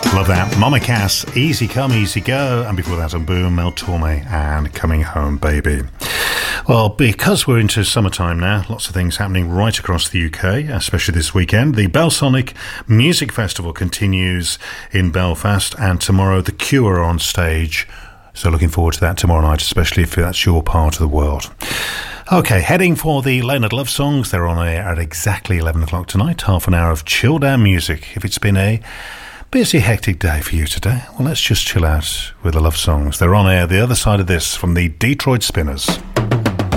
Love that. Mama Cass, Easy Come, Easy Go. And before that on Boom, Mel Torme and Coming Home Baby. Well, because we're into summertime now, lots of things happening right across the UK, especially this weekend. The Belsonic Music Festival continues in Belfast, and tomorrow The Cure are on stage. So looking forward to that tomorrow night, especially if that's your part of the world. Okay, heading for the Leonard Love Songs. They're on air at exactly 11 o'clock tonight. Half an hour of chilled out music. If it's been a busy, hectic day for you today, well, let's just chill out with the love songs. They're on air the other side of this from the Detroit Spinners.